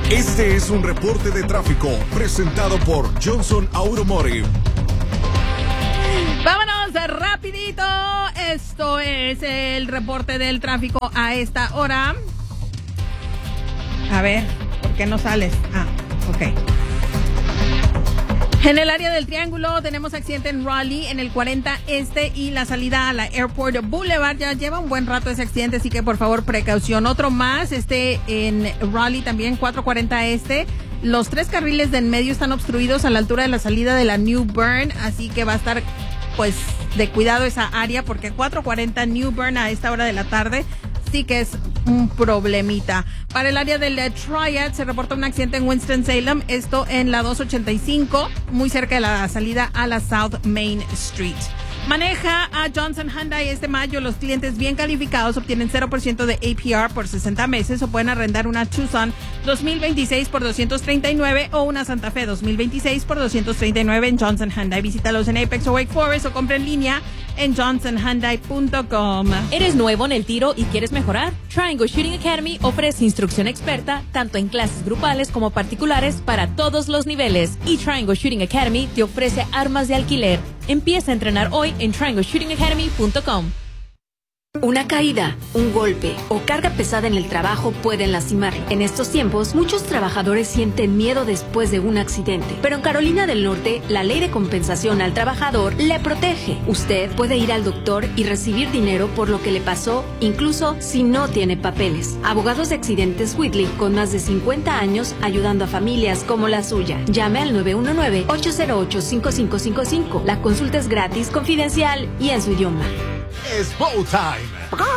Este es un reporte de tráfico presentado por Johnson Automotive. Vámonos rapidito. Esto es el reporte del tráfico a esta hora. A ver, ¿por qué no sales? Ok. En el área del Triángulo tenemos accidente en Raleigh en el 40 Este y la salida a la Airport Boulevard. Ya lleva un buen rato ese accidente, así que por favor precaución. Otro más, en Raleigh también 440 Este. Los 3 carriles de en medio están obstruidos a la altura de la salida de la New Bern, así que va a estar pues de cuidado esa área porque 440 New Bern a esta hora de la tarde sí que es un problemita. Para el área del Triad se reporta un accidente en Winston-Salem, esto en la 285, muy cerca de la salida a la South Main Street. Maneja a Johnson Hyundai este mayo. Los clientes bien calificados obtienen 0% de APR por 60 meses o pueden arrendar una Tucson 2026 por $239 o una Santa Fe 2026 por $239 en Johnson Hyundai. Visítalos en Apex o Wake Forest o compra en línea en johnsonhyundai.com. ¿Eres nuevo en el tiro y quieres mejorar? Triangle Shooting Academy ofrece instrucción experta tanto en clases grupales como particulares para todos los niveles. Y Triangle Shooting Academy te ofrece armas de alquiler. Empieza a entrenar hoy en triangleshootingacademy.com. Una caída, un golpe o carga pesada en el trabajo pueden lastimarlo. En estos tiempos, muchos trabajadores sienten miedo después de un accidente. Pero en Carolina del Norte, la ley de compensación al trabajador le protege. Usted puede ir al doctor y recibir dinero por lo que le pasó, incluso si no tiene papeles. Abogados de accidentes Whitley, con más de 50 años ayudando a familias como la suya. Llame al 919-808-5555. La consulta es gratis, confidencial y en su idioma. Es Bow Time.